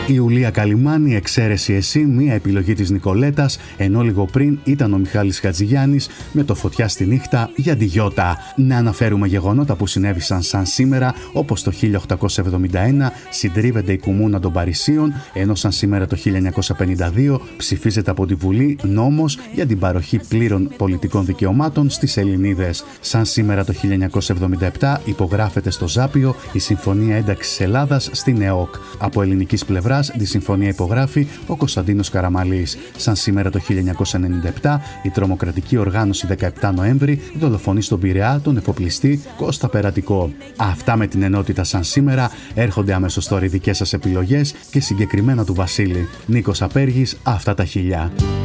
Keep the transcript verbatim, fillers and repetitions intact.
Ιουλία Καλιμάνη, εξαίρεση εσύ, μία επιλογή της Νικολέτας, ενώ λίγο πριν ήταν ο Μιχάλης Χατζηγιάννης με το Φωτιά στη νύχτα για τη Γιώτα. Να αναφέρουμε γεγονότα που συνέβησαν σαν σήμερα, όπως το χίλια οκτακόσια εβδομήντα ένα συντρίβεται η Κουμούνα των Παρισίων, ενώ σαν σήμερα το χίλια εννιακόσια πενήντα δύο ψηφίζεται από τη Βουλή νόμος για την παροχή πλήρων πολιτικών δικαιωμάτων στις Ελληνίδες. Σαν σήμερα το χίλια εννιακόσια εβδομήντα επτά υπογράφεται στο Ζάπιο η Συμφωνία Ένταξης Ελλάδας στην ΕΟΚ. Από ελληνικής πλευράς τη συμφωνία υπογράφει ο Κωνσταντίνος Καραμαλής. Σαν σήμερα το χίλια εννιακόσια ενενήντα επτά η τρομοκρατική οργάνωση δεκαεπτά Νοέμβρη δολοφονεί στον Πειραιά τον εφοπλιστή Κώστα Περατικό. Αυτά με την ενότητα σαν σήμερα. Έρχονται αμέσως τώρα οι δικές σας επιλογές και συγκεκριμένα του Βασίλη. Νίκος Απέργης, αυτά τα χιλιά.